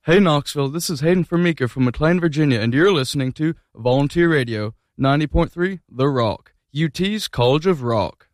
Hey Knoxville, this is Hayden Formica from McLean, Virginia, and you're listening to Volunteer Radio, 90.3 The Rock, UT's College of Rock.